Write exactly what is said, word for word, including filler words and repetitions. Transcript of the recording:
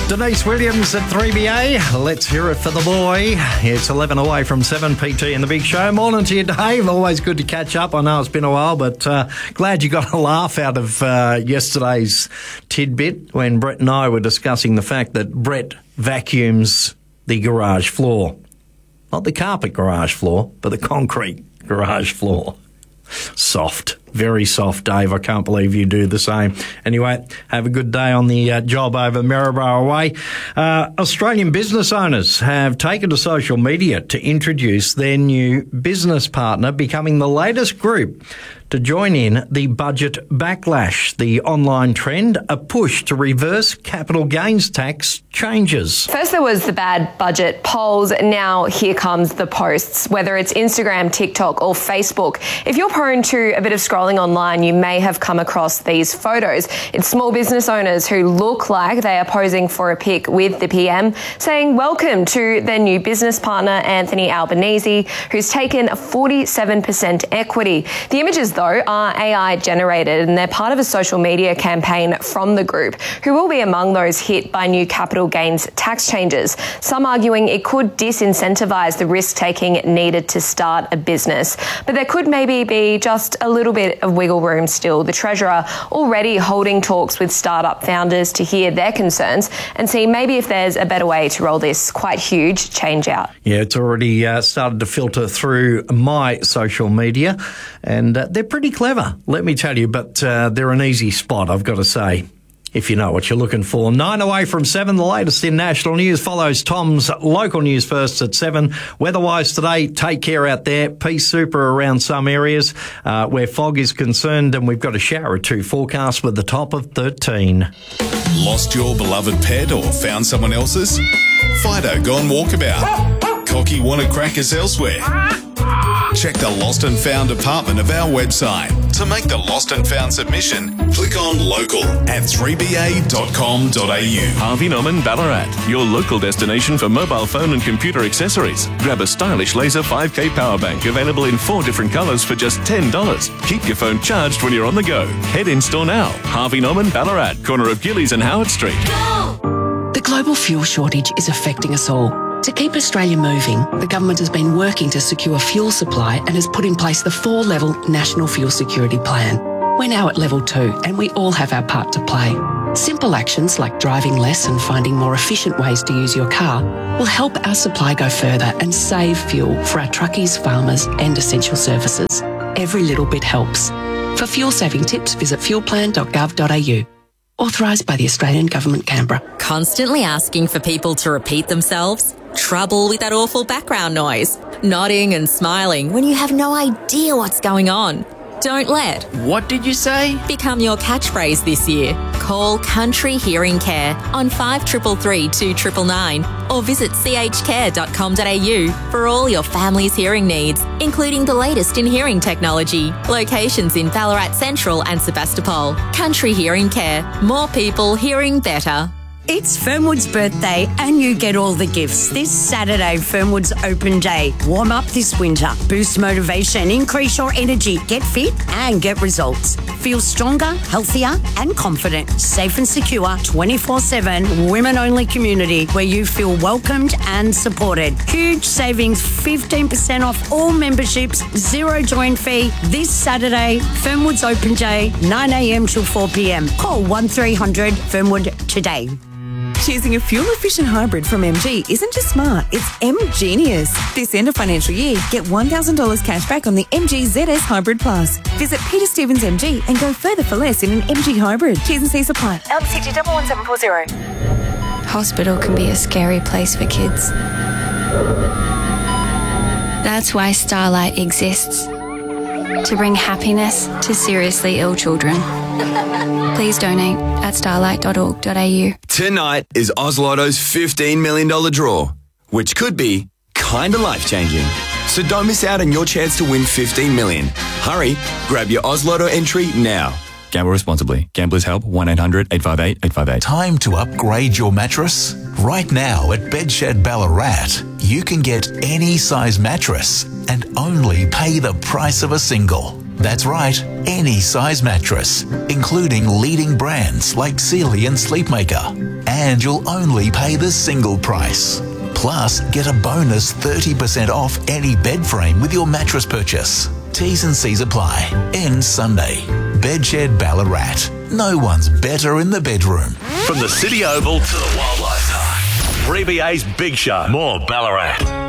Denise Williams at three B A. Let's hear it for the boy. It's eleven away from seven P T in the big show. Morning to you, Dave. Always good to catch up. I know it's been a while, but uh, glad you got a laugh out of uh, yesterday's tidbit when Brett and I were discussing the fact that Brett vacuums the garage floor. Not the carpet garage floor, but the concrete garage floor. Soft. Very soft, Dave. I can't believe you do the same. Anyway, have a good day on the uh, job over Maryborough Way. Uh, Australian business owners have taken to social media to introduce their new business partner, becoming the latest group to join in the budget backlash, the online trend, a push to reverse capital gains tax changes. First there was the bad budget polls, now here comes the posts, whether it's Instagram, TikTok or Facebook. If you're prone to a bit of scrolling online, you may have come across these photos. It's small business owners who look like they are posing for a pic with the P M, saying welcome to their new business partner, Anthony Albanese, who's taken a forty-seven percent equity. The images, though, are A I generated and they're part of a social media campaign from the group, who will be among those hit by new capital gains tax changes. Some arguing it could disincentivise the risk-taking needed to start a business. But there could maybe be just a little bit of wiggle room still. The Treasurer already holding talks with startup founders to hear their concerns and see maybe if there's a better way to roll this quite huge change out. Yeah, it's already uh, started to filter through my social media, and uh, they're pretty clever, let me tell you, but uh, they're an easy spot, I've got to say, if you know what you're looking for. Nine away from seven, the latest in national news follows Tom's local news first at seven. Weather-wise today, take care out there. Peace super around some areas uh, where fog is concerned, and we've got a shower or two forecast with the top of thirteen. Lost your beloved pet or found someone else's? Fido gone walkabout. Cocky wanted crackers elsewhere? Check the Lost and Found department of our website. To make the Lost and Found submission, click on Local at three b a dot com dot a u. Harvey Norman Ballarat, your local destination for mobile phone and computer accessories. Grab a stylish laser five K power bank available in four different colours for just ten dollars. Keep your phone charged when you're on the go. Head in store now. Harvey Norman Ballarat, corner of Gillies and Howard Street. The global fuel shortage is affecting us all. To keep Australia moving, the government has been working to secure fuel supply and has put in place the four-level National Fuel Security Plan. We're now at level two and we all have our part to play. Simple actions like driving less and finding more efficient ways to use your car will help our supply go further and save fuel for our truckies, farmers and essential services. Every little bit helps. For fuel-saving tips, visit fuel plan dot gov dot a u. Authorised by the Australian Government, Canberra. Constantly asking for people to repeat themselves? Trouble with that awful background noise? Nodding and smiling when you have no idea what's going on? Don't let What did you say? become your catchphrase this year. Call Country Hearing Care on five three three, two nine nine nine or visit c h care dot com dot a u for all your family's hearing needs, including the latest in hearing technology. Locations in Ballarat Central and Sebastopol. Country Hearing Care. More people hearing better. It's Fernwood's birthday and you get all the gifts. This Saturday, Fernwood's Open Day. Warm up this winter. Boost motivation, increase your energy, get fit and get results. Feel stronger, healthier and confident. Safe and secure, twenty-four seven, women-only community where you feel welcomed and supported. Huge savings, fifteen percent off all memberships, zero join fee. This Saturday, Fernwood's Open Day, nine a m till four p m. Call one three hundred Fernwood today. Choosing a fuel-efficient hybrid from M G isn't just smart, it's M-genius. This end of financial year, get one thousand dollars cash back on the M G Z S Hybrid Plus. Visit Peter Stevens M G and go further for less in an M G hybrid. T's and C's apply. L C G one one seven four zero. Hospital can be a scary place for kids. That's why Starlight exists. To bring happiness to seriously ill children. Please donate at starlight dot org dot a u. Tonight is Oz Lotto's fifteen million dollars draw, which could be kinda life-changing. So don't miss out on your chance to win fifteen million dollars. Hurry, grab your Oz Lotto entry now. Gamble responsibly. Gamblers help one eight hundred eight five eight eight five eight. Time to upgrade your mattress? Right now at Bedshed Ballarat, you can get any size mattress and only pay the price of a single. That's right, any size mattress, including leading brands like Sealy and Sleepmaker. And you'll only pay the single price. Plus, get a bonus thirty percent off any bed frame with your mattress purchase. T's and C's apply. Ends Sunday. Bedshed Ballarat. No one's better in the bedroom. From the City Oval to the Wildlife Park. three B A's Big Show. More Ballarat.